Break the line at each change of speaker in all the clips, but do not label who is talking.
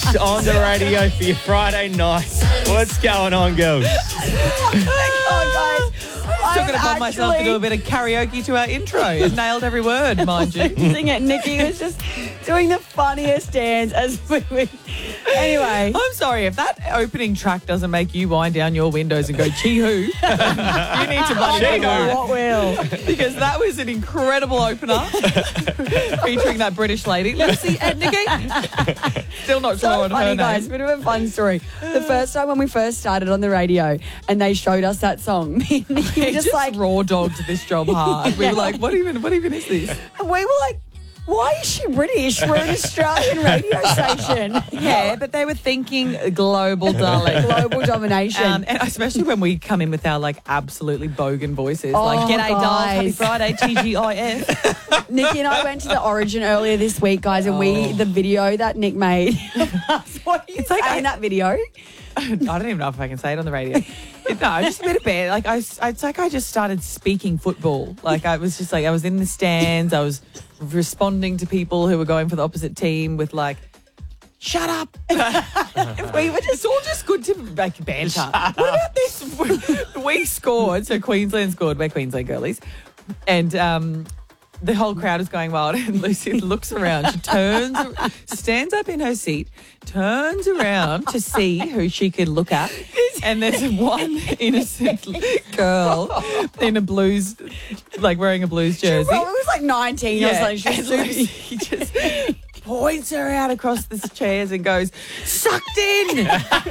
on the radio for your Friday night. What's going on, girls?
Oh, guys.
Still going to bump myself to do a bit of karaoke to our intro. It nailed every word, mind you.
Sing it. Nikki was just doing the funniest dance as we Anyway.
I'm sorry, if that opening track doesn't make you wind down your windows and go, chee-hoo, you need to bloody go.
What will?
Because that was an incredible opener featuring that British lady, Lucy and Nikki. Still not sure
So
on her
funny,
name.
guys. Bit of a fun story. The first time when we first started on the radio and they showed us that song, me and Nikki were
We
just like,
raw dogged this job hard. We were like, what even is this?
we were like, why is she British? We're an Australian radio station.
Yeah, but they were thinking global, darling.
Global domination.
And especially when we come in with our like absolutely bogan voices,
Oh,
like "G'day, dolls, happy
guys.
Friday, TGIF."
Nikki and I went to the Origin earlier this week, guys, and the video that Nick made. What do you say in that video?
I don't even know if I can say it on the radio. No, just a bit of bad. Like it's like I just started speaking football. Like I was just like I was in the stands. I was responding to people who were going for the opposite team with like, "Shut up." It's all just good to make banter. What about this? We scored. So Queensland scored. We're Queensland girlies, and the whole crowd is going wild, and Lucy looks around. She stands up in her seat, turns around to see who she could look at, and there's one innocent girl in a blues, like wearing a blues jersey.
Well, it was like 19 or something. She was
and Lucy just points her out across the chairs and goes, "Sucked in."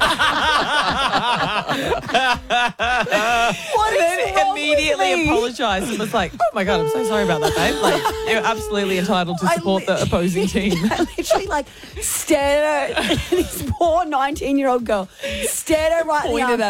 What
And
is
then
wrong
immediately
with me?
apologised and was like, "Oh my God, I'm so sorry about that, babe. Like, you're absolutely entitled to support the opposing team."
I literally like stared at her, this poor 19-year-old girl, stared her right in the
Pointed
arm,